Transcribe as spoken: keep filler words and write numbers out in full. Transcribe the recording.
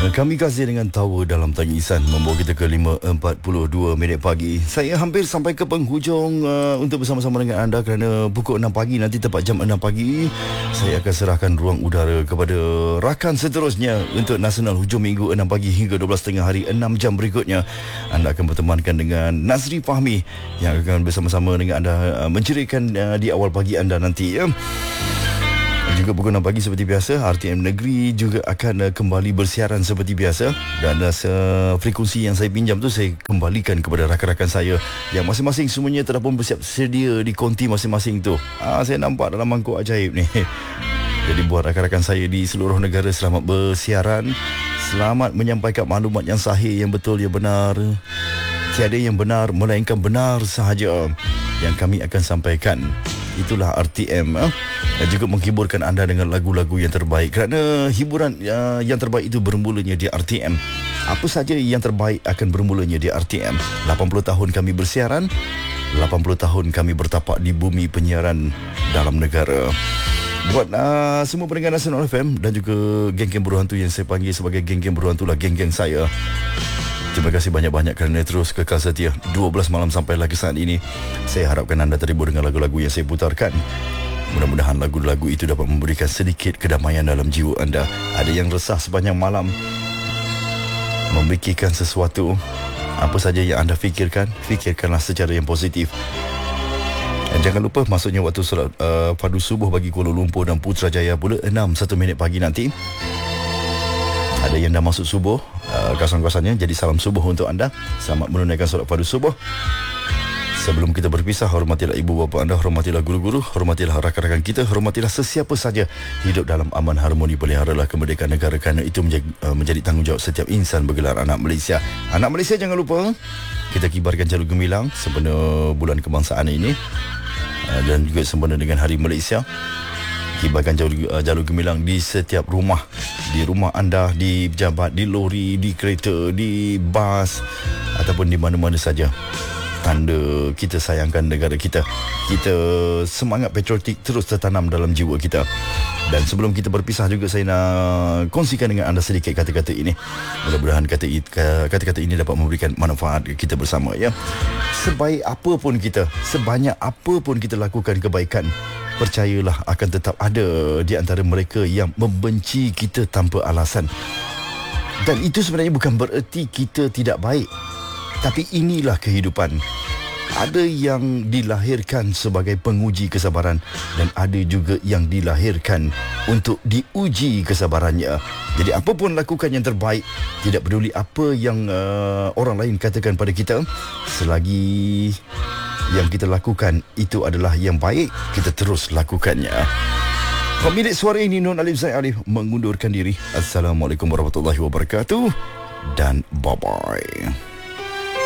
Kami kasih dengan tawa dalam tangisan membawa kita ke lima empat puluh dua minit pagi. Saya hampir sampai ke penghujung uh, untuk bersama-sama dengan anda kerana pukul enam pagi nanti tepat jam enam pagi saya akan serahkan ruang udara kepada rakan seterusnya untuk Nasional Hujung Minggu enam pagi hingga dua belas tiga puluh hari enam jam berikutnya. Anda akan bertemankan dengan Nazri Fahmi yang akan bersama-sama dengan anda uh, menceriakan uh, di awal pagi anda nanti ya. Juga pukul enam pagi seperti biasa R T M Negeri juga akan uh, kembali bersiaran seperti biasa. Dan uh, frekuensi yang saya pinjam tu saya kembalikan kepada rakan-rakan saya yang masing-masing semuanya telah pun bersiap sedia di konti masing-masing tu. ah, Saya nampak dalam mangkuk ajaib ni. Jadi buat rakan-rakan saya di seluruh negara, selamat bersiaran. Selamat menyampaikan maklumat yang sahih, yang betul, yang benar. Tiada yang benar melainkan benar sahaja yang kami akan sampaikan. Itulah R T M eh? Dan juga menghiburkan anda dengan lagu-lagu yang terbaik. Kerana hiburan uh, yang terbaik itu bermulanya di R T M. Apa saja yang terbaik akan bermulanya di R T M. lapan puluh tahun kami bersiaran, lapan puluh tahun kami bertapak di bumi penyiaran dalam negara. Buat uh, semua pendengar Nasional F M dan juga geng-geng berhantu yang saya panggil sebagai geng-geng berhantu lah geng-geng saya, terima kasih banyak-banyak kerana terus kekal setia dua belas malam sampai lagi saat ini. Saya harapkan anda terhibur dengan lagu-lagu yang saya putarkan. Mudah-mudahan lagu-lagu itu dapat memberikan sedikit kedamaian dalam jiwa anda. Ada yang resah sepanjang malam, memikirkan sesuatu, apa saja yang anda fikirkan, fikirkanlah secara yang positif. Dan jangan lupa masuknya waktu solat uh, padu subuh bagi Kuala Lumpur dan Putrajaya pula enam satu minit pagi nanti. Ada yang dah masuk subuh uh, kawasan-kawasannya, jadi salam subuh untuk anda. Selamat menunaikan solat padu subuh. Sebelum kita berpisah, hormatilah ibu bapa anda, hormatilah guru-guru, hormatilah rakan-rakan kita, hormatilah sesiapa saja. Hidup dalam aman harmoni, peliharalah kemerdekaan negara kerana itu menjadi, uh, menjadi tanggungjawab setiap insan bergelar anak Malaysia. Anak Malaysia, jangan lupa kita kibarkan jalur gemilang sempena bulan kebangsaan ini uh, dan juga sempena dengan Hari Malaysia. Kibarkan jalur, uh, jalur gemilang di setiap rumah, di rumah anda, di pejabat, di lori, di kereta, di bas ataupun di mana-mana saja. Tanda kita sayangkan negara kita. Kita semangat patriotik terus tertanam dalam jiwa kita. Dan sebelum kita berpisah juga, saya nak kongsikan dengan anda sedikit kata-kata ini. Mudah-mudahan kata, kata-kata ini dapat memberikan manfaat kita bersama ya. Sebaik apa pun kita, sebanyak apa pun kita lakukan kebaikan, percayalah akan tetap ada di antara mereka yang membenci kita tanpa alasan. Dan itu sebenarnya bukan bererti kita tidak baik, tapi inilah kehidupan. Ada yang dilahirkan sebagai penguji kesabaran dan ada juga yang dilahirkan untuk diuji kesabarannya. Jadi apapun lakukan yang terbaik, tidak peduli apa yang uh, orang lain katakan pada kita, selagi yang kita lakukan itu adalah yang baik, kita terus lakukannya. Pemilik suara ini Nun Alif Zaid Alif mengundurkan diri. Assalamualaikum warahmatullahi wabarakatuh dan bye-bye.